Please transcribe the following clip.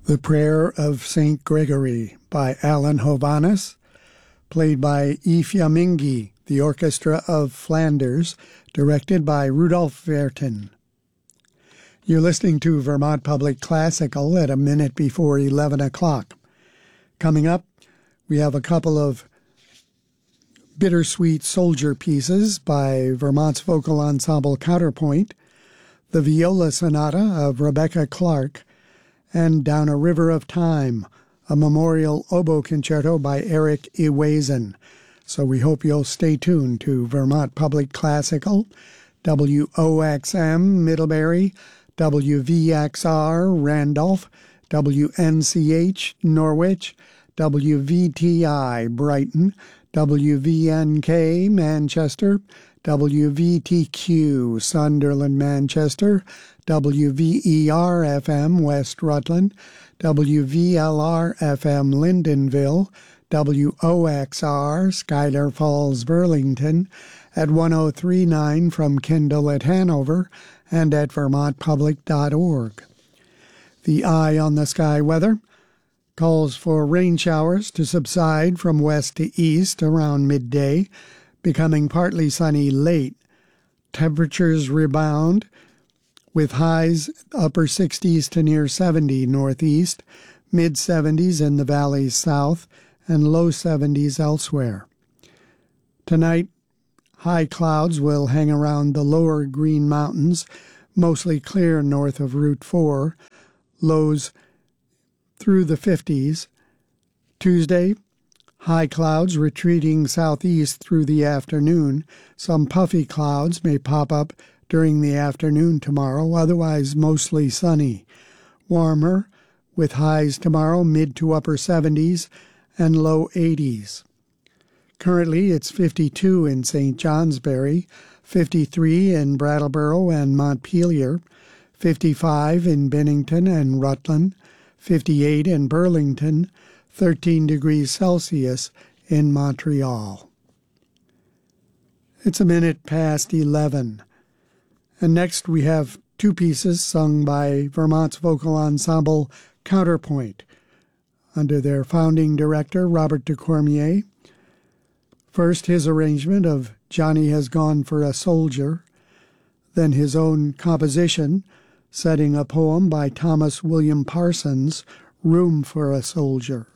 The Prayer of St. Gregory by Alan Hovhaness, played by Yves Yamingi, the Orchestra of Flanders, directed by Rudolf Vertin. You're listening to Vermont Public Classical at a minute before 11 o'clock. Coming up, we have a couple of bittersweet soldier pieces by Vermont's vocal ensemble Counterpoint, the Viola Sonata of Rebecca Clark, and Down a River of Time, a memorial oboe concerto by Eric Ewazen. So we hope you'll stay tuned to Vermont Public Classical, WOXM Middlebury, WVXR Randolph, WNCH Norwich, WVTI Brighton, WVNK Manchester, WVTQ Sunderland Manchester, WVER-FM West Rutland, WVLR-FM Lyndonville, WOXR Schuyler Falls Burlington, at 1039 from Kendall at Hanover, and at vermontpublic.org. The Eye on the Sky weather calls for rain showers to subside from west to east around midday, becoming partly sunny late. Temperatures rebound with highs upper 60s to near 70 northeast, mid-70s in the valleys south, and low 70s elsewhere. Tonight, high clouds will hang around the lower Green Mountains, mostly clear north of Route 4, lows through the 50s. Tuesday, high clouds retreating southeast through the afternoon. Some puffy clouds may pop up during the afternoon tomorrow, otherwise mostly sunny. Warmer, with highs tomorrow mid to upper 70s and low 80s. Currently, it's 52 in St. Johnsbury, 53 in Brattleboro and Montpelier, 55 in Bennington and Rutland, 58 in Burlington, 13 degrees Celsius in Montreal. It's a minute past 11. And next we have two pieces sung by Vermont's vocal ensemble Counterpoint, under their founding director, Robert DeCormier. First, his arrangement of Johnny Has Gone for a Soldier, then his own composition, setting a poem by Thomas William Parsons, Room for a Soldier.